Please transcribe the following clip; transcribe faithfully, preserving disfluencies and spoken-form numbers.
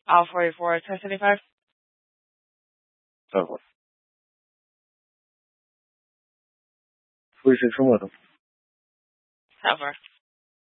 I'll forty-four, ten seventy-five. Over. forty-six from what? Over.